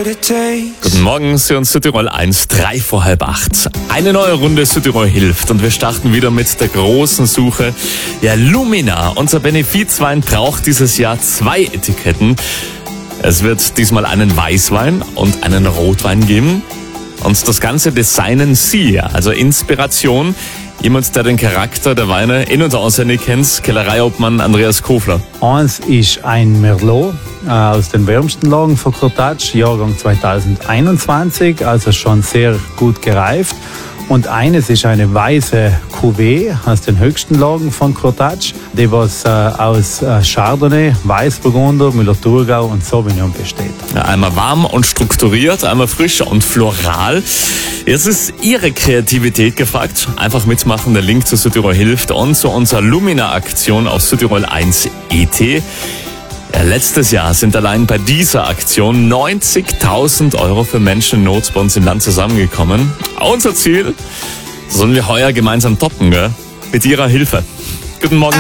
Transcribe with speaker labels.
Speaker 1: Guten Morgen, Sie und Südtirol 1, 3 vor halb 8. Eine neue Runde Südtirol hilft und wir starten wieder mit der großen Suche. Ja, Lumina, unser Benefizwein, braucht dieses Jahr 2 Etiketten. Es wird diesmal einen Weißwein und einen Rotwein geben. Und das Ganze designen Sie, also Inspiration. Jemand, der den Charakter der Weine in- und auswendig kennt, Kellereiobmann Andreas Kofler.
Speaker 2: Eins ist ein Merlot aus den wärmsten Lagen von Cottage, Jahrgang 2021, also schon sehr gut gereift. Und eines ist eine weiße Cuvée aus den höchsten Lagen von Cottage, die was aus Chardonnay, Weißburgunder, Müller-Thurgau und Sauvignon besteht.
Speaker 1: Ja, einmal warm und strukturiert, einmal frisch und floral. Jetzt ist Ihre Kreativität gefragt. Einfach mitmachen, der Link zu Südtirol hilft und zu unserer Lumina-Aktion auf Südtirol 1 ET. Ja, letztes Jahr sind allein bei dieser Aktion 90.000 Euro für Menschen in Not bei uns im Land zusammengekommen. Unser Ziel sollen wir heuer gemeinsam toppen, gell? Mit Ihrer Hilfe. Guten Morgen.